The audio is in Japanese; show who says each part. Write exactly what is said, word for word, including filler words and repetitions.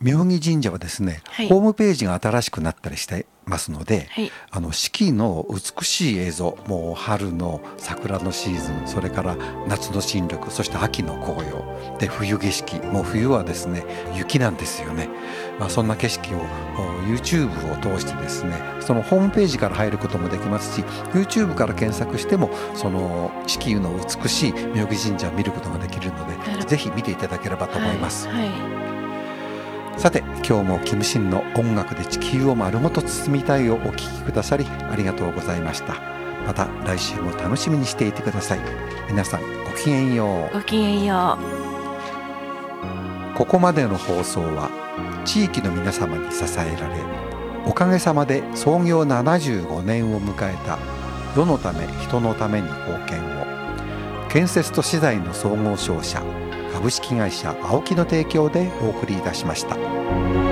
Speaker 1: 妙義神社はですね、
Speaker 2: はい、
Speaker 1: ホームページが新しくなったりしてますので、
Speaker 2: はい、
Speaker 1: あの四季の美しい映像、もう春の桜のシーズン、それから夏の新緑、そして秋の紅葉で冬景色、もう冬はですね雪なんですよね。まあ、そんな景色を YouTube を通してですね、そのホームページから入ることもできますし、 YouTube から検索してもその四季の美しい妙義神社を見ることができるので、ぜひ見ていただければと思います。
Speaker 2: はいはい、
Speaker 1: さて、今日もキムシンの音楽で地球を丸ごと包みたいをお聴きくださりありがとうございました。また来週も楽しみにしていてください。皆さんごきげんよう。
Speaker 2: ごきげんよ
Speaker 1: う。ここまでの放送は地域の皆様に支えられ、おかげさまで創業ななじゅうごねんを迎えた世のため人のために貢献を、建設と資材の総合商社株式会社青木の提供でお送りいたしました。